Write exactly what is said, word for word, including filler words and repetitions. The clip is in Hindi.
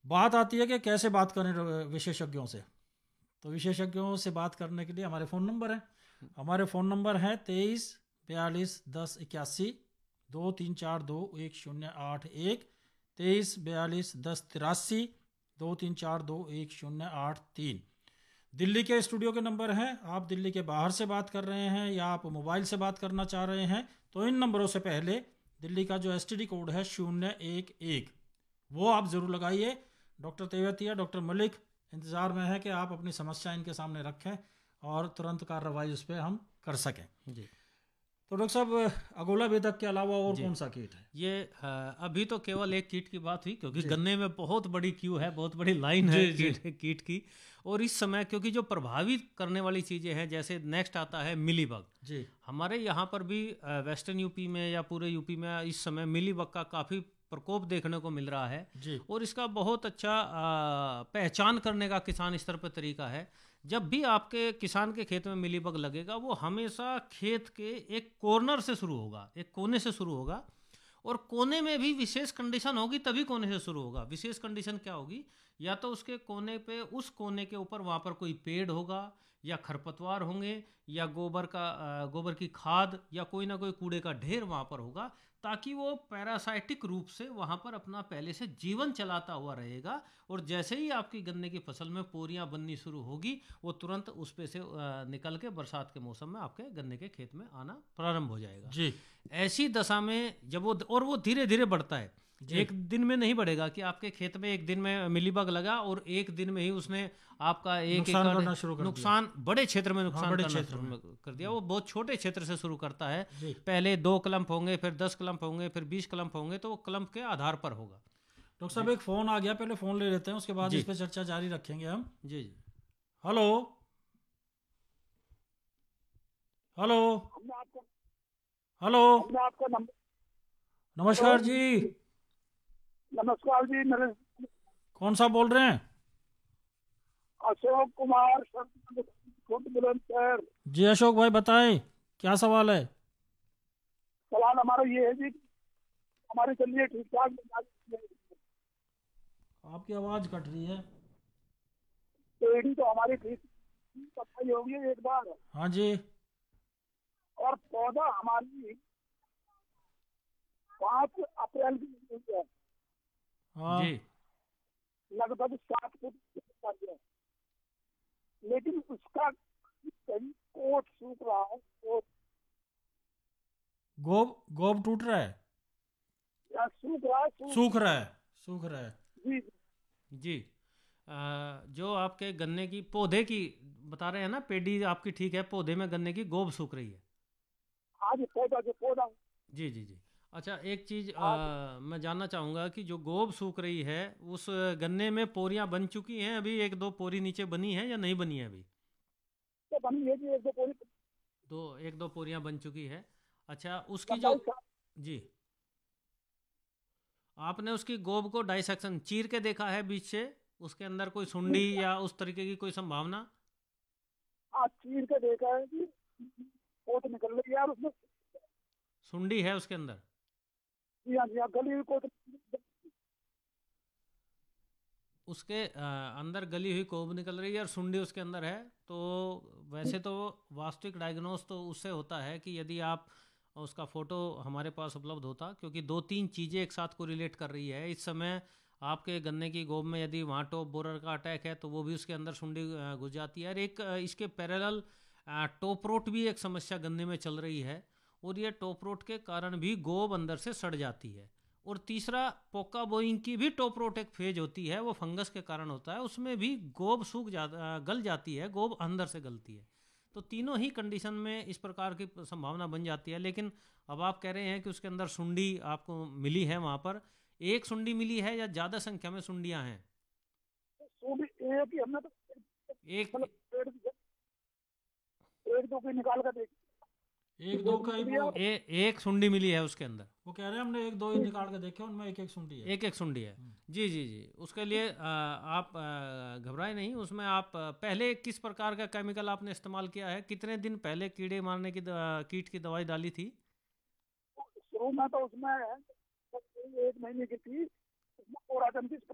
बात आती है कि कैसे बात करें विशेषज्ञों से। तो विशेषज्ञों से बात करने के लिए हमारे फ़ोन नंबर हैं। हमारे फ़ोन नंबर हैं तेईस बयालीस दस इक्यासी, दो तीन चार दो एक शून्य आठ एक, तेईस बयालीस दस तिरासी, दो तीन चार दो एक शून्य आठ तीन। दिल्ली के स्टूडियो के नंबर हैं। आप दिल्ली के बाहर से बात कर रहे हैं या आप मोबाइल से बात करना चाह रहे हैं तो इन नंबरों से पहले दिल्ली का जो एस टी डी कोड है शून्य एक एक, वो आप ज़रूर लगाइए। डॉक्टर तेवतिया, डॉक्टर मलिक इंतज़ार में है कि आप अपनी समस्या इनके सामने रखें और तुरंत कार्रवाई उस पर हम कर सकें जी तो डॉक्टर साहब, अगोला बेदक के अलावा और जी कौन सा कीट है? ये अ, अभी तो केवल एक कीट की बात हुई, क्योंकि जी गन्ने में बहुत बड़ी क्यू है, बहुत बड़ी लाइन है जी जी कीट कीट की। और इस समय क्योंकि जो प्रभावित करने वाली चीज़ें हैं, जैसे नेक्स्ट आता है मिलीबग। जी हमारे यहाँ पर भी अ, वेस्टर्न यूपी में या पूरे यूपी में इस समय मिलीबग का काफ़ी प्रकोप देखने को मिल रहा है। जी और इसका बहुत अच्छा अ, पहचान करने का किसान स्तर पर तरीका है। जब भी आपके किसान के खेत में मिलीबग लगेगा, वो हमेशा खेत के एक कॉर्नर से शुरू होगा, एक कोने से शुरू होगा। और कोने में भी विशेष कंडीशन होगी, तभी कोने से शुरू होगा। विशेष कंडीशन क्या होगी? या तो उसके कोने पे, उस कोने के ऊपर वहाँ पर कोई पेड़ होगा, या खरपतवार होंगे, या गोबर का अ, गोबर की खाद, या कोई ना कोई कूड़े का ढेर वहाँ पर होगा, ताकि वो पैरासाइटिक रूप से वहाँ पर अपना पहले से जीवन चलाता हुआ रहेगा। और जैसे ही आपकी गन्ने की फसल में पोरियां बननी शुरू होगी, वो तुरंत उस पे से अ, निकल के बरसात के मौसम में आपके गन्ने के खेत में आना प्रारंभ हो जाएगा। जी ऐसी दशा में जब वो, और वो धीरे धीरे बढ़ता है, जी एक दिन में नहीं बढ़ेगा कि आपके खेत में एक दिन में मिलीबग लगा और एक दिन में ही उसने आपका एक नुकसान एकड़ करना शुरू कर दिया। नुकसान, बड़े क्षेत्र में हाँ, नुकसान बड़े करना क्षेत्र में। शुरू कर दिया। वो बहुत छोटे क्षेत्र से शुरू करता है। जी पहले दो क्लम्प होंगे, फिर दस क्लम्प होंगे, फिर बीस क्लम्प होंगे, तो वो क्लम्प के आधार पर होगा। डॉक्टर साहब, जी एक फ़ोन आ गया, पहले फ़ोन ले लेते हैं, उसके बाद जी इस पर चर्चा जारी रखेंगे हम। जी जी हेलो हेलो हमने आपको हेलो। हमने आपका नंबर। हेलो, नमस्कार जी। नमस्कार जी। मेरे कौन सा बोल रहे हैं? अशोक कुमार खुद बुलंदशहर। जी अशोक भाई, बताएं क्या सवाल है? सवाल हमारा ये है जी, हमारी चलिए ठीक ठाक आपकी आवाज़ कट रही है। पेड़ी तो हमारी ठीक सफाई होगी एक बार, हाँ जी। और पौधा हमारी पाँच अप्रैल की हुई है, हाँ। जी लगभग सात फुट का है। लेकिन उसका कहीं कोट सूख रहा है, कोट गोब गोब टूट रहा है? या सूख रहा है, सूख सूख रहा है, सूख रहा है। जी। जी अ, जो आपके गन्ने की पौधे की बता रहे हैं ना, पेडी आपकी ठीक है, पौधे में गन्ने की गोब सूख रही है। आज पौधा जो पौधा जी जी जी। अच्छा, एक चीज़ आज मैं जानना चाहूँगा कि जो गोब सूख रही है, उस गन्ने में पोरियां बन चुकी हैं अभी, एक दो पोरी नीचे बनी है या नहीं बनी है अभी? तो बनी है जी, एक दो पूरी दो, एक दो पोरियां बन चुकी है। अच्छा, उसकी जो, लंबाई सात। जी, आपने उसकी गोब को डाइसेक्शन चीर के देखा है बीच से? उसके अंदर कोई सुंडी या उस तरीके की कोई संभावना? आज चीर के देखा है कि कोट निकल रही है यार उसमें। सुंडी है उसके अंदर? जी हाँ, जी हाँ, गली हुई कोट। उसके अ, अंदर गली हुई कोब निकल रही है और सुंडी उसके अंदर है। तो वैसे तो वास्तविक डायग्नोस तो उससे होता है कि यदि आप उसका फोटो हमारे पास उपलब्ध होता, क्योंकि दो तीन चीज़ें एक साथ को रिलेट कर रही है इस समय। आपके गन्ने की गोब में यदि वहाँ टॉप बोरर का अटैक है, तो वो भी उसके अंदर सुंडी अ, घुस जाती है। और एक अ, इसके पैरेलल टॉप रोट भी एक समस्या गन्ने में चल रही है, और ये टॉप रोट के कारण भी गोब अंदर से सड़ जाती है। और तीसरा, पोका बोइंग की भी टॉप रोट एक फेज होती है, वो फंगस के कारण होता है, उसमें भी गोब सूख जा गल जाती है, गोब अंदर से गलती है। तो तीनों ही कंडीशन में इस प्रकार की संभावना बन जाती है। लेकिन अब आप कह रहे हैं कि उसके अंदर सुंडी आपको मिली है, वहाँ पर एक सुंडी मिली है या ज़्यादा संख्या में सुंडियाँ हैं? सूंडी एक ही हमने तो एक, मतलब पेड़ एक दो की निकाल कर देखी, एक दो दो की का ही निकली वो है। ए, एक सुंडी मिली है उसके अंदर। वो कह रहे हैं, हमने एक दो ही निकाल के देखे, उनमें एक एक सुंडी है। एक एक सुंडी है। हम्म। जी जी जी। उसके लिए आ, आप आ, घबराए नहीं। उसमें आप आ, पहले किस प्रकार का केमिकल आपने इस्तेमाल किया है? कितने दिन पहले कीड़े मारने की द- कीट की दवाई डाली थी? शुरू में तो उसमें एक महीने की थी, उसमें कोराजन की